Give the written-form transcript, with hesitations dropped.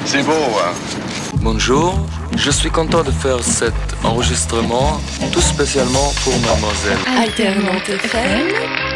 C'est beau, hein? Bonjour, je suis content de faire cet enregistrement tout spécialement pour mademoiselle. Alternante FM.